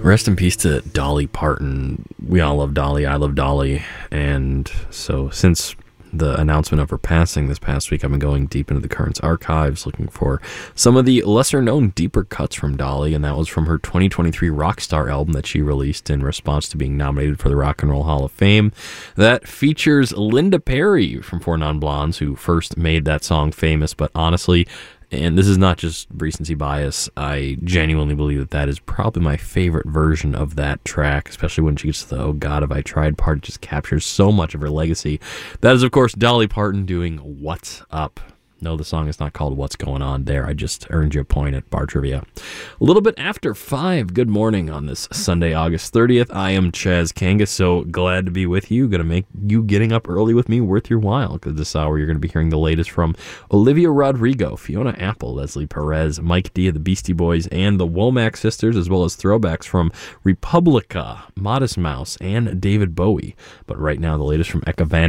Rest in peace to Dolly Parton. We all love Dolly. I love Dolly. And so since the announcement of her passing this past week, I've been going deep into the Currents archives, looking for some of the lesser-known, deeper cuts from Dolly, and that was from her 2023 Rockstar album that she released in response to being nominated for the Rock and Roll Hall of Fame. That features Linda Perry from Four Non Blondes, who first made that song famous, but honestly, and this is not just recency bias, I genuinely believe that that is probably my favorite version of that track, especially when she gets to the "Oh God, Have I Tried" part. It just captures so much of her legacy. That is, of course, Dolly Parton doing "What's Up." No, the song is not called "What's Going On" there. I just earned you a point at Bar Trivia. A little bit after 5, good morning on this Sunday, August 30th. I am Chaz Kangas, so glad to be with you. Going to make you getting up early with me worth your while, because this hour you're going to be hearing the latest from Olivia Rodrigo, Fiona Apple, Leslie Perez, Mike D of the Beastie Boys, and the Womack Sisters, as well as throwbacks from Republica, Modest Mouse, and David Bowie. But right now, the latest from Eka Van